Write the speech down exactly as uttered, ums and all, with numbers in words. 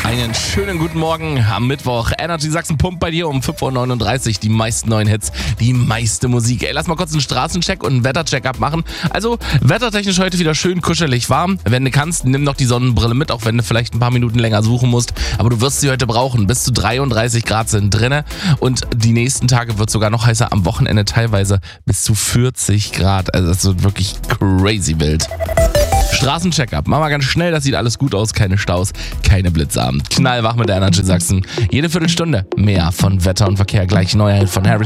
Einen schönen guten Morgen am Mittwoch. Energy Sachsen pumpt bei dir um fünf Uhr neununddreißig die meisten neuen Hits, die meiste Musik. Ey, lass mal kurz einen Straßencheck und einen Wettercheck-up machen. Also, wettertechnisch heute wieder schön kuschelig warm. Wenn du kannst, nimm noch die Sonnenbrille mit, auch wenn du vielleicht ein paar Minuten länger suchen musst. Aber du wirst sie heute brauchen. Bis zu dreiunddreißig Grad sind drinne und die nächsten Tage wird sogar noch heißer. Am Wochenende teilweise bis zu vierzig Grad. Also, das wird wirklich crazy wild. Straßencheck-up. Mach mal ganz schnell, das sieht alles gut aus. Keine Staus, keine Blitzabend. Knallwach mit der Energy Sachsen. Jede Viertelstunde mehr von Wetter und Verkehr. Gleich neuer Hit von Harry